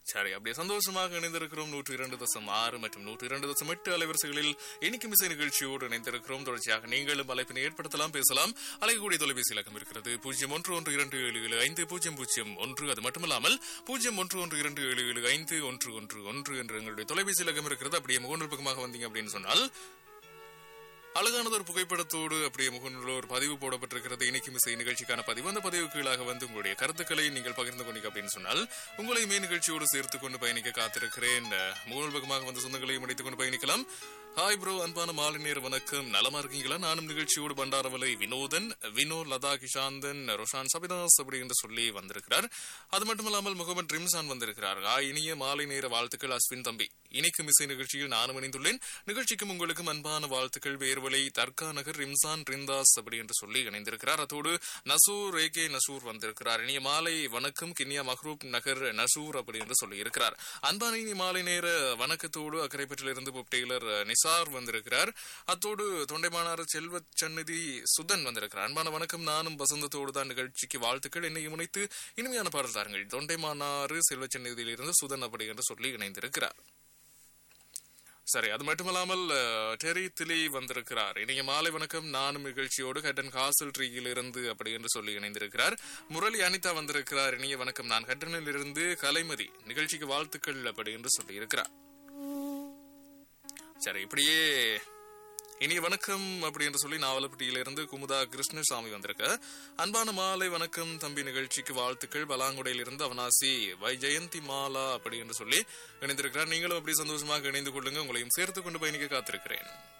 சரி, அப்படியே சந்தோஷமாக இணைந்திருக்கிறோம் 102.6 மற்றும் 102.8 அலைவரிசைகளில் இன்னைக்கு இசை நிகழ்ச்சியோடு இணைந்திருக்கிறோம். தொடர்ச்சியாக நீங்களும் அழைப்பினை ஏற்படுத்தலாம், பேசலாம். அழைக்கக்கூடிய தொலைபேசி இலக்கம் இருக்கிறது 0112277500. அது மட்டுமல்லாமல் 0112277511 என்ற எங்களுடைய தொலைபேசி இலக்கம் இருக்கிறது. அப்படியே முகநூல் பக்கமாக வந்தீங்க அப்படின்னு சொன்னால் அழகானது ஒரு புகைப்படத்தோடு அப்படியே முகநூலில் ஒரு பதிவு போடப்பட்டிருக்கிறது. இன்னைக்கு இசை நிகழ்ச்சிக்கான பதிவு. அந்த பதிவு கீழாக வந்து உங்களுடைய கருத்துக்களை நீங்கள் பகிர்ந்து கொண்டீங்க அப்படின்னு சொன்னால் உங்களையுமே நிகழ்ச்சியோடு சேர்த்துக் கொண்டு பயணிக்க காத்திருக்கிறேன். முகநூல் பக்கமாக வந்து சொந்தங்களையும் அடைத்துக் கொண்டு பயணிக்கலாம். ஹாய் ப்ரோ, அன்பான மாலை நேர வணக்கம். நலமா இருக்கீங்களா? நானும் நிகழ்ச்சியோடு பண்டாரவலை வினோதன், லதா கிஷாந்தன், ரோஷான் சபிதாஸ் அப்படி என்று சொல்லி வந்திருக்கிறார். அது மட்டுமல்லாமல் முகமது ரிம்சான் வந்திருக்கிறார். இனிய மாலை நேர வாழ்த்துக்கள் அஸ்வின் தம்பி. இன்னைக்கு இசை நிகழ்ச்சியில் நானும் இணைந்துள்ளேன். நிகழ்ச்சிக்கும் உங்களுக்கும் அன்பான வாழ்த்துக்கள். வேர்வலை தர்கா நகர் ரிம்சான் ரிந்தாஸ் அப்படி என்று சொல்லி இணைந்திருக்கிறார். அதோடு நசூர் ஏகே நசூர் வந்திருக்கிறார். இனிய மாலை வணக்கம் கிண்ணியா மஹ்ரூப் நகர் நசூர் அப்படி என்று சொல்லி இருக்கிறார். அன்பான இனி மாலை நேர வணக்கத்தோடு அக்கரைப்பற்றிலிருந்து பொப் டெய்லர் நிசார் வந்திருக்கிறார். அத்தோடு தொண்டைமானார் செல்வ சந்நிதி சுதன் வந்திருக்கிறார். அன்பான வணக்கம், நானும் வசந்தத்தோடு தான் நிகழ்ச்சிக்கு வாழ்த்துக்கள். என்னை முனைத்து இனிமையான பாடல் தாருங்கள். தொண்டைமானாறு செல்வ சந்நிதியிலிருந்து சுதன் அப்படி என்று சொல்லி இணைந்திருக்கிறார். சரி, அது மட்டுமல்லாமல் டெரி திலி வந்திருக்கிறார். இனிய மாலை வணக்கம், நானும் நிகழ்ச்சியோடு ஹட்டன் காசல் ட்ரீயில் இருந்து அப்படி என்று சொல்லி இணைந்திருக்கிறார். முரளி அனிதா வந்திருக்கிறார். இனிய வணக்கம், நான் ஹட்டனில் இருந்து கலைமதி, நிகழ்ச்சிக்கு வாழ்த்துக்கள் அப்படி என்று சொல்லி இருக்கிறார். சரி, இப்படியே இனிய வணக்கம் அப்படி என்று சொல்லி நாவலப்பட்டியிலிருந்து குமுதா கிருஷ்ணசாமி வந்திருக்க. அன்பான மாலை வணக்கம் தம்பி, நிகழ்ச்சிக்கு வாழ்த்துக்கள். பலாங்குடையிலிருந்து அவனாசி வை ஜெயந்தி மாலா அப்படி என்று சொல்லி இணைந்திருக்கிறார். நீங்களும் அப்படி சந்தோஷமாக இணைந்து கொள்ளுங்க. உங்களையும் சேர்த்துக் கொண்டு பயணிக்க காத்திருக்கிறேன்.